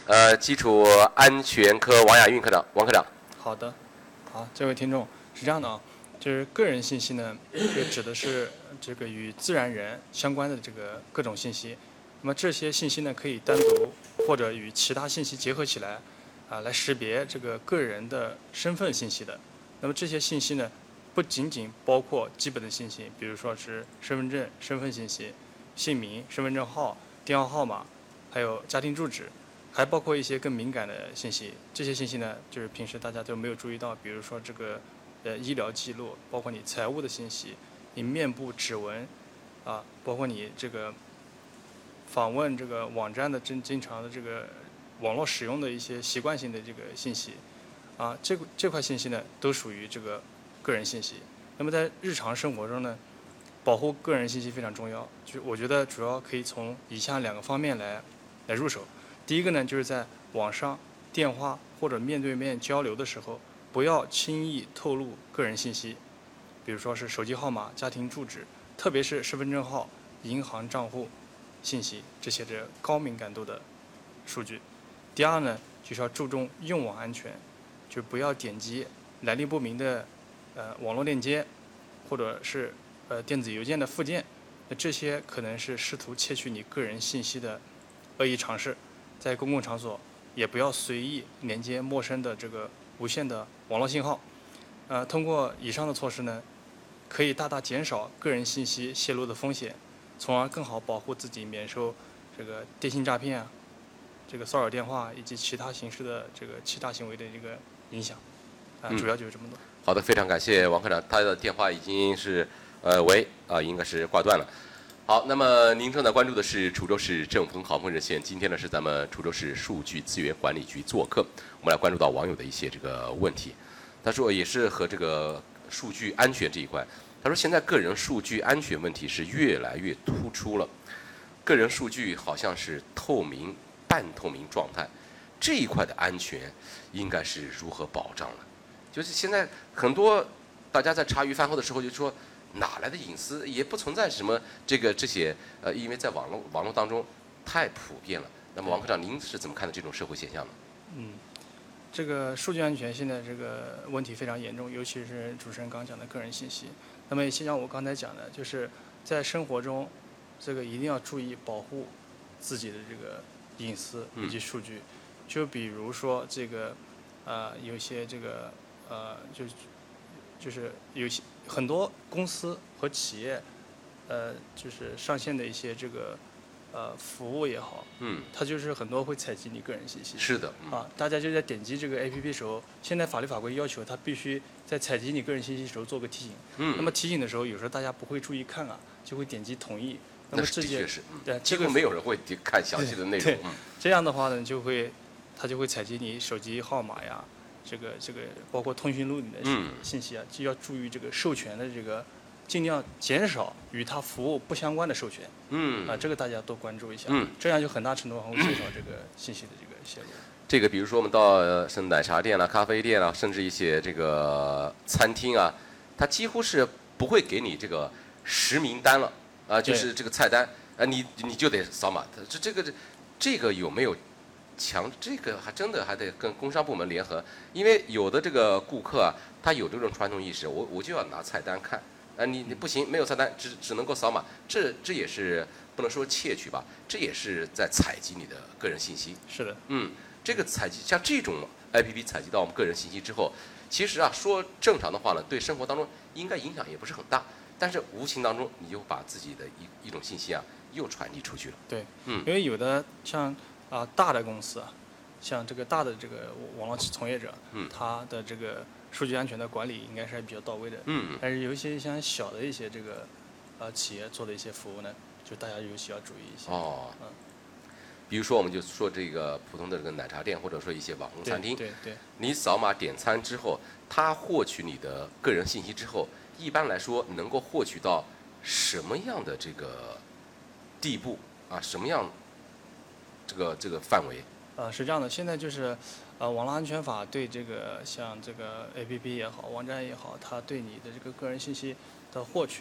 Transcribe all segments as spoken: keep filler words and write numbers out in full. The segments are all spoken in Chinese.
呃，基础安全科王亚运科长，王科长。 好的，好，这位听众是这样的啊，就是个人信息呢，就指的是这个与自然人相关的这个各种信息。那么这些信息呢，可以单独或者与其他信息结合起来，啊，来识别这个个人的身份信息的。那么这些信息呢，不仅仅包括基本的信息，比如说是身份证、身份信息、姓名、身份证号、电话号码，还有家庭住址，还包括一些更敏感的信息。这些信息呢，就是平时大家都没有注意到，比如说这个呃医疗记录，包括你财务的信息，你面部指纹，啊，包括你这个访问这个网站的经经常的这个网络使用的一些习惯性的这个信息，啊，这这块信息呢，都属于这个个人信息。那么在日常生活中呢，保护个人信息非常重要。就我觉得主要可以从以下两个方面来来入手。第一个呢，就是在网上、电话或者面对面交流的时候，不要轻易透露个人信息，比如说是手机号码、家庭住址，特别是身份证号、银行账户信息这些这高敏感度的数据。第二呢，就是要注重用网安全，就不要点击来历不明的呃网络链接，或者是呃电子邮件的附件，那这些可能是试图窃取你个人信息的恶意尝试。在公共场所也不要随意连接陌生的这个无线的网络信号。呃，通过以上的措施呢，可以大大减少个人信息泄露的风险，从而更好保护自己免受这个电信诈骗啊、这个骚扰电话以及其他形式的这个欺诈行为的这个影响。啊、呃，主要就是这么多。 嗯、好的，非常感谢王科长，他的电话已经是呃喂啊、呃，应该是挂断了。好，那么您正在关注的是滁州市政风好风热线。今天呢是咱们滁州市数据资源管理局做客，我们来关注到网友的一些这个问题。他说也是和这个数据安全这一块，他说现在个人数据安全问题是越来越突出了，个人数据好像是透明、半透明状态，这一块的安全应该是如何保障呢？就是现在很多大家在茶余饭后的时候就说，哪来的隐私？也不存在什么这个这些呃，因为在网络网络当中太普遍了。那么王科长，您是怎么看的这种社会现象呢？ 嗯，这个数据安全现在这个问题非常严重，尤其是主持人刚讲的个人信息。那么也像我刚才讲的，就是在生活中，这个一定要注意保护自己的这个隐私以及数据。嗯、就比如说这个呃，有一些这个呃，就就是有些。很多公司和企业，呃，就是上线的一些这个，呃，服务也好， 嗯， 它就是很多会采集你个人信息。 是的， 嗯、啊，大家就在点击这个 A P P 时候，现在法律法规要求它必须在采集你个人信息的时候做个提醒。 嗯， 那么提醒的时候，有时候大家不会注意看啊，就会点击同意。那么这些是， 对、 嗯，几乎没有人会看详细的内容。 对，嗯、这样的话呢，就会，它就会采集你手机号码呀。这个这个包括通讯录里的信息啊，就要注意这个授权的这个，尽量减少与它服务不相关的授权。 嗯， 啊，这个大家多关注一下。 嗯， 这样就很大程度上会减少这个信息的这个泄露。 这个比如说我们到是奶茶店啦、咖啡店啦，甚至一些这个餐厅啊，它几乎是不会给你这个实名单了啊，就是这个菜单啊，你你就得扫码。这这个这这个有没有？强这个还真的还得跟工商部门联合，因为有的这个顾客啊，他有这种传统意识，我我就要拿菜单看，啊你你不行，没有菜单，只只能够扫码，这这也是不能说窃取吧，这也是在采集你的个人信息。 是的， 嗯，这个采集像这种 A P P 采集到我们个人信息之后，其实啊说正常的话呢，对生活当中应该影响也不是很大，但是无形当中你就把自己的一一种信息啊又传递出去了。 对， 嗯， 因为有的像。啊，大的公司啊，像这个大的这个网络从业者， 嗯， 他的这个数据安全的管理应该是还比较到位的。 嗯， 但是有一些像小的一些这个呃企业做的一些服务呢，就大家尤其要注意一些。 哦， 嗯， 比如说我们就说这个普通的这个奶茶店，或者说一些网红餐厅， 对 对, 对， 你扫码点餐之后，他获取你的个人信息之后，一般来说能够获取到什么样的这个地步啊？什么样？这个这个范围， 呃，是这样的，现在就是，呃，网络安全法对这个像这个 A P P 也好，网站也好，它对你的这个个人信息的获取，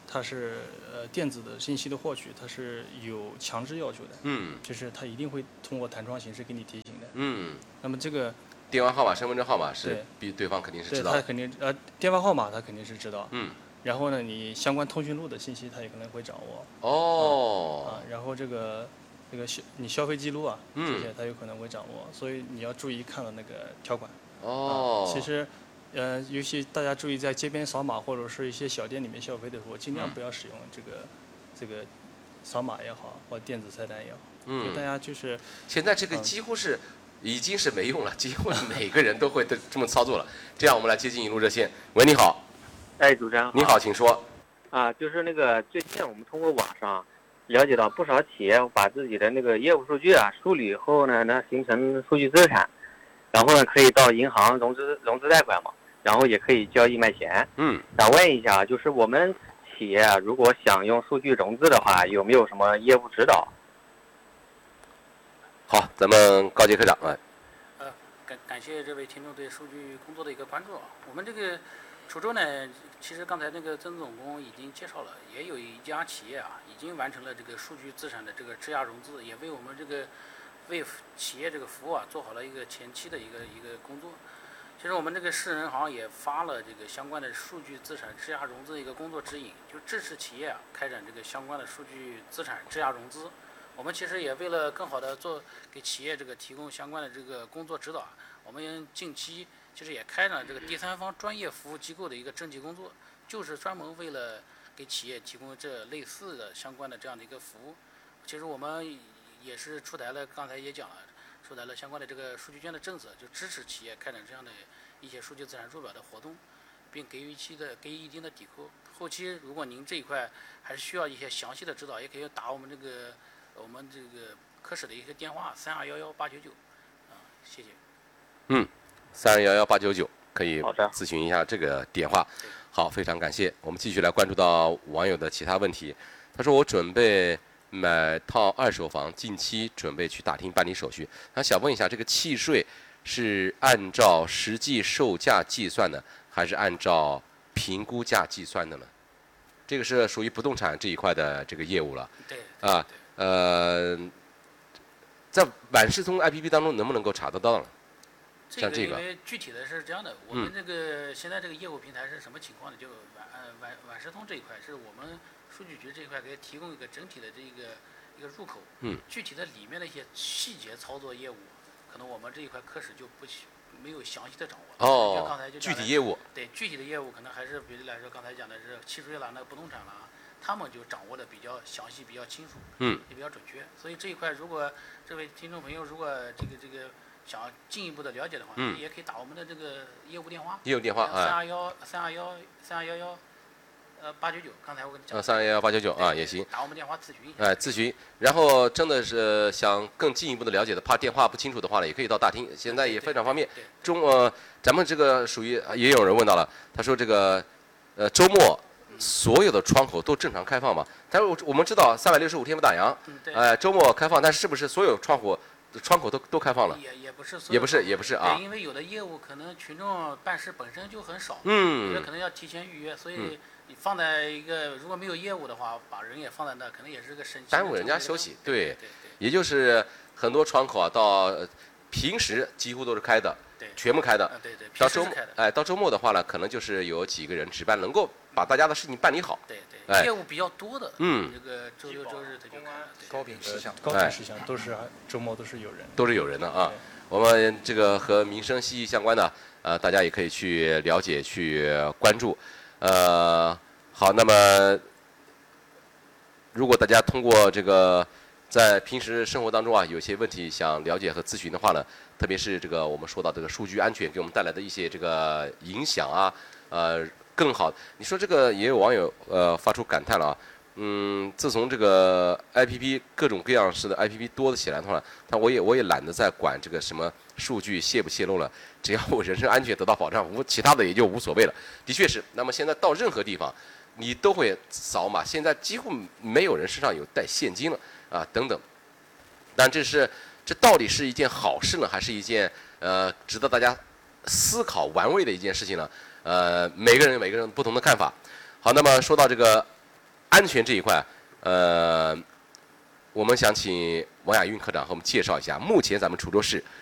它是呃电子的信息的获取，它是有强制要求的， 嗯， 就是它一定会通过弹窗形式给你提醒的， 嗯， 那么这个电话号码、身份证号码是对比对方肯定是对知道的， 他肯定呃电话号码他肯定是知道， 嗯， 然后呢，你相关通讯录的信息他也可能会掌握， 哦， 啊，然后这个这个消你消费记录啊， 嗯这些他有可能会掌握，所以你要注意看到那个条款。 哦， 啊，其实，呃，尤其大家注意在街边扫码或者是一些小店里面消费的时候，尽量不要使用这个、这个扫码也好，或电子菜单也好， 嗯， 就大家就是现在这个几乎是、嗯、已经是没用了，几乎每个人都会这么操作了。这样，我们来接进一路热线。喂，你好。 哎，主持人好。 你好，请说。 啊，就是那个最近我们通过网上了解到不少企业把自己的那个业务数据啊梳理后呢，呢形成数据资产。然后呢，可以到银行融资融资贷款嘛，然后也可以交易卖钱。 嗯， 想问一下，就是我们企业啊，如果想用数据融资的话，有没有什么业务指导？ 好，咱们高杰科长啊。 呃，感感谢这位听众对数据工作的一个关注啊。我们这个滁州呢，其实刚才那个曾总工已经介绍了，也有一家企业啊，已经完成了这个数据资产的这个质押融资，也为我们这个。为企业这个服务啊，做好了一个前期的一个一个工作。其实我们这个市人行也发了这个相关的数据资产质押融资的一个工作指引，就支持企业啊开展这个相关的数据资产质押融资。我们其实也为了更好的做给企业这个提供相关的这个工作指导，我们近期其实也开展了这个第三方专业服务机构的一个征集工作，就是专门为了给企业提供这类似的相关的这样的一个服务。其实我们也是出台了，刚才也讲了，出台了相关的这个数据券的政策，就支持企业开展这样的一些数据资产入表的活动，并给予一期的给予一定的抵扣。后期如果您这一块还是需要一些详细的指导，也可以打我们这个我们这个科室的一个电话三二幺幺八九九，啊，谢谢。 嗯，三二幺幺八九九可以好的咨询一下这个电话。好，非常感谢。我们继续来关注到网友的其他问题。他说我准备买套二手房，近期准备去打听办理手续。他想问一下，这个契税是按照实际售价计算的，还是按照评估价计算的呢？这个是属于不动产这一块的这个业务了。 对。 啊，呃，在万事通 A P P 当中能不能够查得到呢？像这个， 因为具体的是这样的，我们这个现在这个业务平台是什么情况呢？就万呃万万事通这一块是我们数据局这一块给提供一个整体的这个一个入口， 嗯， 具体的里面的一些细节操作业务，可能我们这一块科室就不没有详细的掌握。 哦， 就刚才就具体业务， 对具体的业务可能还是比如来说，刚才讲的是契税啦、那不动产啦，他们就掌握的比较详细、比较清楚， 嗯， 也比较准确。所以这一块，如果这位听众朋友如果这个这个想进一步的了解的话， 嗯， 也可以打我们的这个业务电话， 业务电话三二幺三二幺三二幺幺，呃八九九，刚才我跟你讲， 呃三二幺幺八九九啊也行， 打我们电话咨询一下， 哎咨询，然后真的是想更进一步的了解的，怕电话不清楚的话呢，也可以到大厅，现在也非常方便。中呃，咱们这个属于也有人问到了，他说这个呃周末所有的窗口都正常开放吗？但是我我们知道三百六十五天不打烊，哎、呃、周末开放，但是是不是所有窗户窗口都都开放了？ 也也不是， 也不是也不是啊， 因为有的业务可能群众办事本身就很少， 嗯， 有的可能要提前预约，所以你放在一个如果没有业务的话，把人也放在那，可能也是个省耽误人家休息， 对，对对， 也就是很多窗口啊，到平时几乎都是开的， 对， 全部开的， 对对， 到周末哎，到周末的话呢，可能就是有几个人值班，能够把大家的事情办理好， 对对， 哎， 业务比较多的， 嗯， 这个周六周日他就开了， 高频事项，高频事项都是周末都是有人， 都是有人的啊。我们这个和民生息息相关的，呃，大家也可以去了解、去关注。呃，好，那么如果大家通过这个在平时生活当中啊，有些问题想了解和咨询的话呢，特别是这个我们说到这个数据安全给我们带来的一些这个影响啊，呃，更好。你说这个也有网友呃发出感叹了啊。嗯，自从这个 A P P 各种各样式的 A P P 多了起来的话，他我也我也懒得再管这个什么数据泄不泄露了，只要我人身安全得到保障，无其他的也就无所谓了。的确是，那么现在到任何地方，你都会扫码，现在几乎没有人身上有带现金了啊，等等。但这是这到底是一件好事呢，还是一件呃值得大家思考玩味的一件事情呢？呃，每个人有每个人不同的看法。好，那么说到这个安全这一块，呃，我们想请王亚运科长和我们介绍一下，目前咱们滁州市